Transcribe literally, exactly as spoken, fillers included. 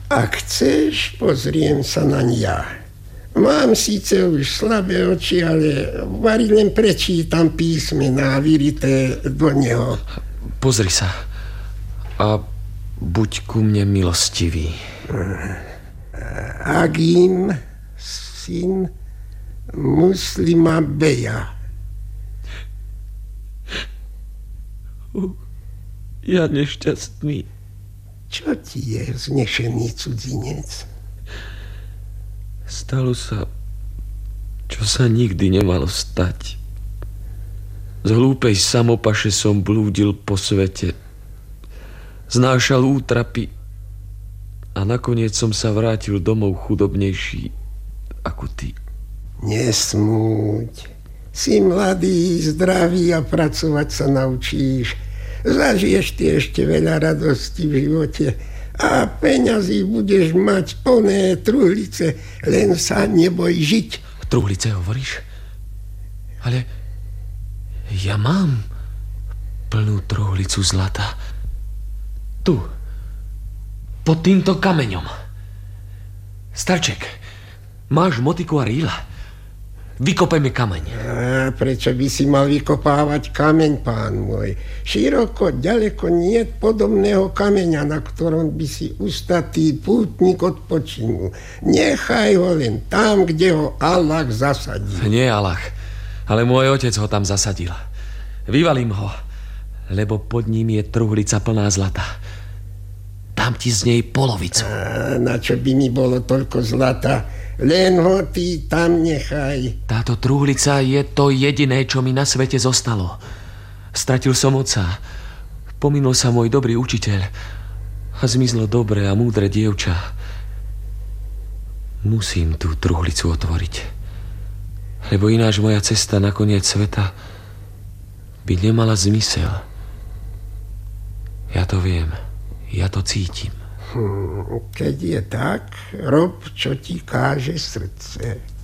Ak chceš, pozriem sa naň ja. Mám síce už slabé oči, ale vari len prečítam písmená vyrité do neho. Pozri sa a buď ku mne milostivý. Agim, syn Muslima Beja. Ja nešťastný. Čo ti je, vznešený cudzinec? Stalo sa, čo sa nikdy nemalo stať. Z hlúpej samopaše som blúdil po svete. Znášal útrapy a nakoniec som sa vrátil domov chudobnejší ako ty. Nesmúď. Si mladý, zdravý a pracovať sa naučíš. Zažiješ ty ešte veľa radosti v živote a peňazí budeš mať plné truhlice, len sa neboj žiť. Truhlice hovoríš? Ale ja mám plnú truhlicu zlata. Tu, pod týmto kameňom. Starček, máš motiku a rýla? Vykopajme kameň. A prečo by si mal vykopávať kameň, pán môj? Široko, ďaleko nie podobného kameňa, na ktorom by si ustatý pútnik odpočinul. Nechaj ho len tam, kde ho Allah zasadil. Nie Allah, ale môj otec ho tam zasadil. Vyvalím ho, lebo pod ním je truhlica plná zlata. Dám ti z nej polovicu. A na čo by mi bolo toľko zlata? Len ho ty tam nechaj. Táto truhlica je to jediné, čo mi na svete zostalo. Stratil som otca. Pominul sa môj dobrý učiteľ. A zmizlo dobré a múdre dievča. Musím tú truhlicu otvoriť. Lebo ináč moja cesta na koniec sveta by nemala zmysel. Ja to viem. Ja to cítim. Hm, keď je tak, rob, čo ti káže srdce.